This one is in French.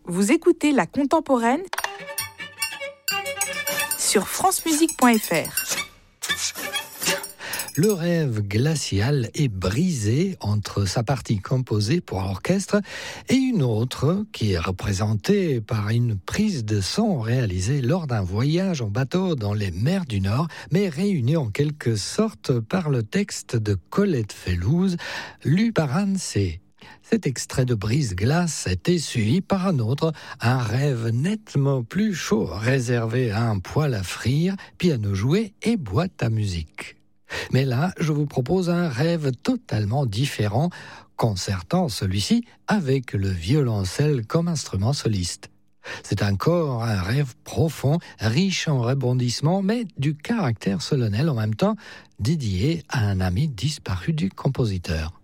Vous écoutez La Contemporaine sur francemusique.fr. Le rêve glacial est brisé entre sa partie composée pour l'orchestre et une autre qui est représentée par une prise de son réalisée lors d'un voyage en bateau dans les mers du Nord, mais réunie en quelque sorte par le texte de Colette Fellouz, lu par Anne C. Cet extrait de Brise-glace était suivi par un autre, un rêve nettement plus chaud, réservé à un poêle à frire, piano joué et boîte à musique. Mais là, je vous propose un rêve totalement différent, concertant celui-ci avec le violoncelle comme instrument soliste. C'est encore un rêve profond, riche en rebondissements, mais du caractère solennel en même temps, dédié à un ami disparu du compositeur.